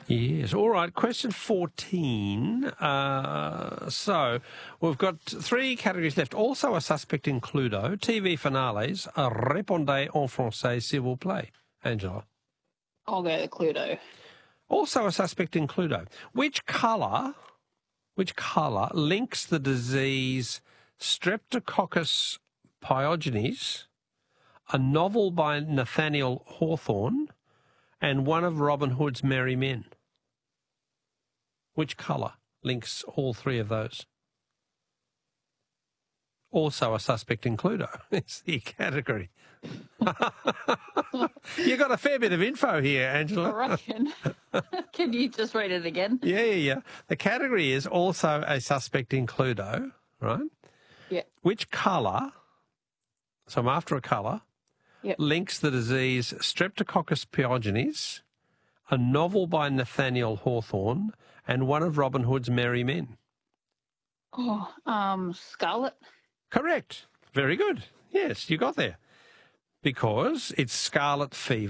Yes. All right. Question 14. So we've got 3 categories left. Also a suspect in Cluedo, TV finales, répondez en français s'il vous plaît. Angela. I'll go with Cluedo. Also a suspect in Cluedo. Which colour links the disease Streptococcus pyogenes, a novel by Nathaniel Hawthorne, and one of Robin Hood's merry men? Which colour links all 3 of those? Also a suspect in Cluedo. It's the category. You got a fair bit of info here, Angela. I reckon. Can you just read it again? Yeah. The category is also a suspect in Cluedo, right? Yeah. Which colour, so I'm after a colour, links the disease Streptococcus pyogenes, a novel by Nathaniel Hawthorne, and one of Robin Hood's merry men? Scarlet. Correct. Very good. Yes, you got there. Because it's scarlet fever.